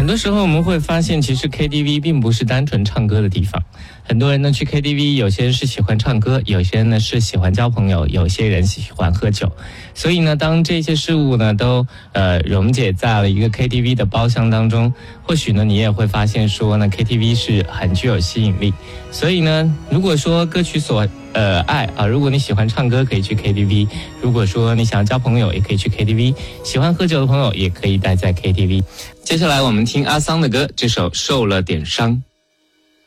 多时候我们会发现，其实 KTV 并不是单纯唱歌的地方。很多人呢去 KTV， 有些人是喜欢唱歌，有些人呢是喜欢交朋友，有些人喜欢喝酒。所以呢，当这些事物呢都溶解在了一个 KTV 的包厢当中，或许呢你也会发现说呢 KTV 是很具有吸引力。所以呢，如果说歌曲所爱啊，如果你喜欢唱歌可以去 KTV， 如果说你想要交朋友也可以去 KTV， 喜欢喝酒的朋友也可以待在 KTV。接下来我们听阿桑的歌，这首受了点伤。